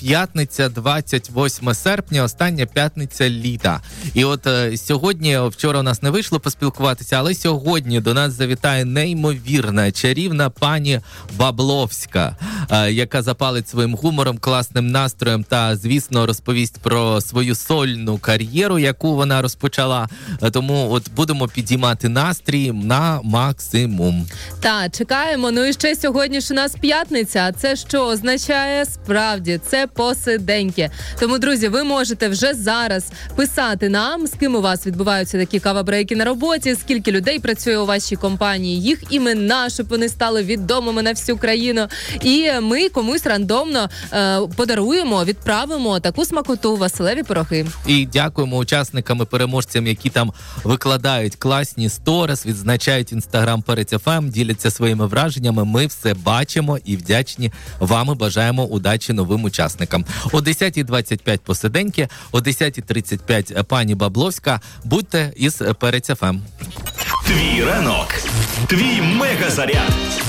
п'ятниця, 28 серпня, остання п'ятниця літа. І от сьогодні, вчора у нас не вийшло поспілкуватися, але сьогодні до нас завітає неймовірна, чарівна пані Бабловська, яка запалить своїм гумором, класним настроєм та, звісно, розповість про свою сольну кар'єру, яку вона розпочала. Тому от будемо підіймати настрій на максимум. Так, чекаємо. Ну і ще сьогодні ж у нас п'ятниця. А це що означає? Справді, це посиденьки. Тому, друзі, ви можете вже зараз писати нам, з ким у вас відбуваються такі кава-брейки на роботі, скільки людей працює у вашій компанії, їх імена, щоб вони стали відомими на всю країну. І ми комусь рандомно подаруємо, відправимо таку смакоту, Василеві пироги. І дякуємо учасникам і переможцям, які там викладають класні сторіс, відзначають Інстаграм Перець ФМ, діляться своїми враженнями. Ми все бачимо і вдячні вам і бажаємо удачі новим учасникам. О 10:25 посиденьки, о 10:35 пані Бабловська. Будьте із Перець ФМ. Твій ранок, твій мегазаряд.